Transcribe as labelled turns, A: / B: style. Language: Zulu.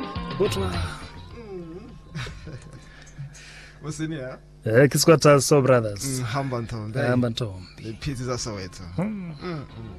A: Kuthiwa
B: Musini ya?
A: Kisikwathi so brothers.
B: Hamba Ntombi.
A: Hamba Ntombi.
B: Iphithi zaSoweto.